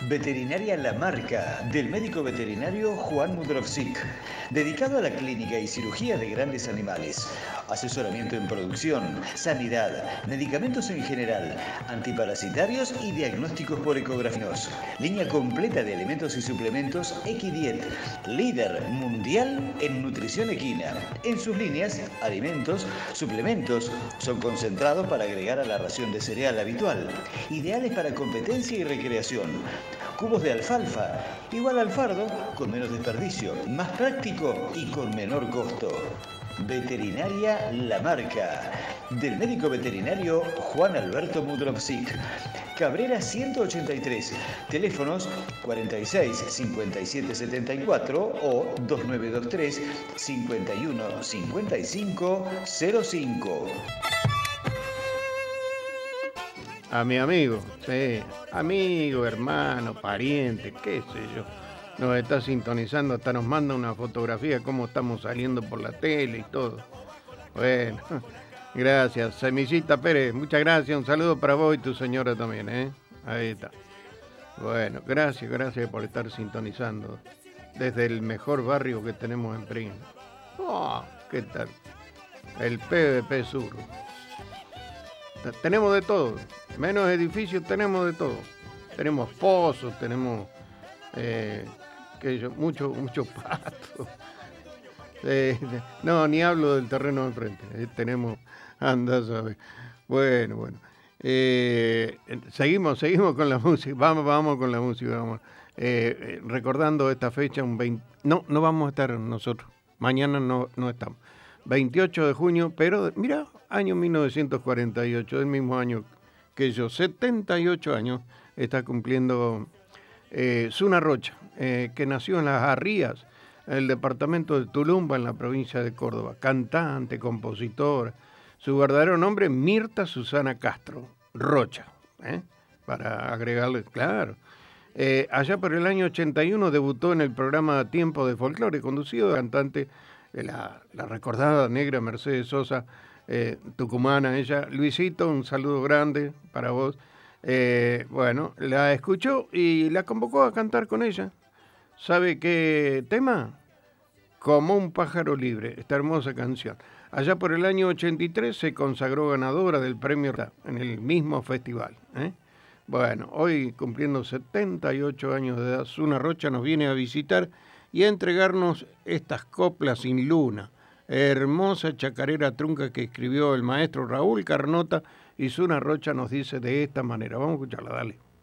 Veterinaria La Marca, del médico veterinario Juan Mudrovsik, dedicado a la clínica y cirugía de grandes animales, asesoramiento en producción, sanidad, medicamentos en general, antiparasitarios y diagnósticos por ecografías. Línea completa de alimentos y suplementos Equidiet, líder mundial en nutrición equina. En sus líneas, alimentos, suplementos, son concentrados para agregar a la ración de cereal habitual, ideales para competencia y recreación. Cubos de alfalfa, igual al fardo, con menos desperdicio, más práctico y con menor costo. Veterinaria La Marca, del médico veterinario Juan Alberto Mudrovsik. Cabrera 183, teléfonos 46 57 74 o 2923 51 55 05. A mi amigo, sí, amigo, hermano, pariente, qué sé yo, nos está sintonizando, hasta nos manda una fotografía de cómo estamos saliendo por la tele y todo. Bueno, gracias, Semillita Pérez, muchas gracias, un saludo para vos y tu señora también, ¿eh? Ahí está. Bueno, gracias por estar sintonizando desde el mejor barrio que tenemos en Prim. Oh, ¿qué tal? El PVP Sur. Tenemos de todo, menos edificios tenemos de todo. Tenemos pozos, tenemos muchos patos. No, ni hablo del terreno de enfrente. Tenemos, anda a saber. Bueno. Seguimos con la música. Vamos con la música. Vamos. Recordando esta fecha, no vamos a estar nosotros. Mañana no estamos. 28 de junio, pero mira, año 1948, el mismo año que yo, 78 años, está cumpliendo Zuna Rocha, que nació en Las Arrías, en el departamento de Tulumba, en la provincia de Córdoba. Cantante, compositora. Su verdadero nombre, Mirta Susana Castro Rocha, para agregarle, claro. Allá por el año 81 debutó en el programa Tiempo de Folclore, conducido por la cantante, la recordada negra Mercedes Sosa, tucumana ella. Luisito, un saludo grande para vos. Bueno, la escuchó y la convocó a cantar con ella. ¿Sabe qué tema? Como un pájaro libre, esta hermosa canción. Allá por el año 83 se consagró ganadora del premio en el mismo festival. Bueno, hoy cumpliendo 78 años de edad, Zuna Rocha nos viene a visitar y a entregarnos estas coplas sin luna, hermosa chacarera trunca que escribió el maestro Raúl Carnota, y Zuna Rocha nos dice de esta manera. Vamos a escucharla, dale.